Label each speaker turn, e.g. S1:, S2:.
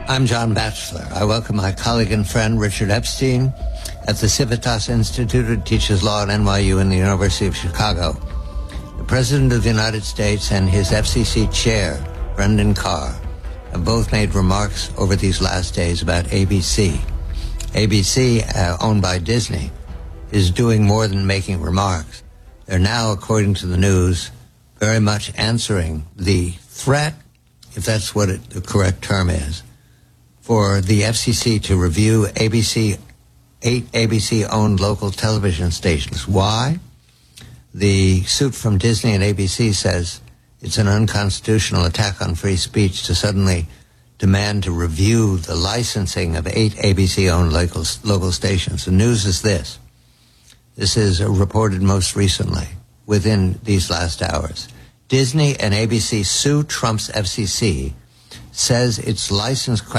S1: I'm John Batchelor. I welcome my colleague and friend Richard Epstein at the Civitas Institute, who teaches law at NYU and the University of Chicago. The President of the United States and his FCC chair, Brendan Carr, have both made remarks over these last days about ABC. ABC, owned by Disney, is doing more than making remarks. They're now, according to the news, very much answering the threat, if that's what the correct term is, for the FCC to review eight ABC-owned local television stations. Why? The suit from Disney and ABC says it's an unconstitutional attack on free speech to suddenly demand to review the licensing of 8 ABC-owned local stations. The news is this. This is reported most recently, within these last hours. Disney and ABC sue Trump's FCC, says its license